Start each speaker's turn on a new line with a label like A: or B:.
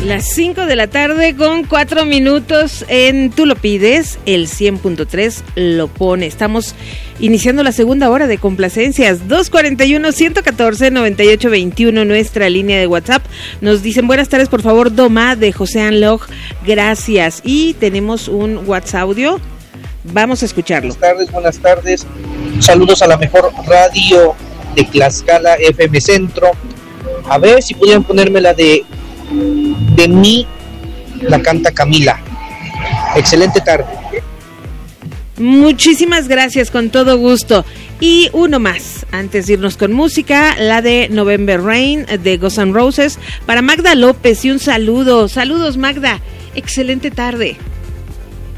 A: Las 5 de la tarde con 4 minutos en Tú lo pides, el 100.3 lo pone. Estamos iniciando la segunda hora de complacencias. 241-114-9821, nuestra línea de WhatsApp. Nos dicen, buenas tardes, por favor, Doma, de José Anlog. Gracias. Y tenemos un WhatsApp audio. Vamos a escucharlo.
B: Buenas tardes. Saludos a la mejor radio de Tlaxcala, FM Centro. A ver si pudieran ponerme la de mí, la canta Camila. Excelente tarde.
A: Muchísimas gracias, con todo gusto. Y uno más, antes de irnos con música, la de November Rain de Guns N' Roses para Magda López, y un saludo. Saludos, Magda. Excelente tarde.